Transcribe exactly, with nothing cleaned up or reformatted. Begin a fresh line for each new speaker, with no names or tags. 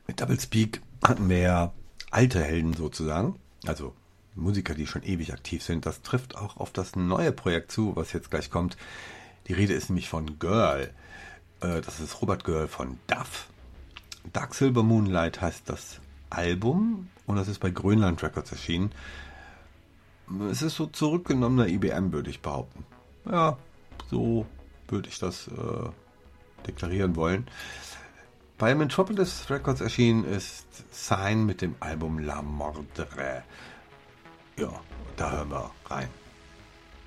Mit Double Speak hatten wir ja alte Helden sozusagen, also Musiker, die schon ewig aktiv sind. Das trifft auch auf das neue Projekt zu, was jetzt gleich kommt. Die Rede ist nämlich von Girl. Äh, Das ist Robert Girl von Duff. Dark Silver Moonlight heißt das Album und das ist bei Grönland Records erschienen. Es ist so zurückgenommener I B M, würde ich behaupten. Ja, so würde ich das äh, deklarieren wollen. Bei Metropolis Records erschienen ist Sign mit dem Album La Mordre. Ja, da hören wir rein.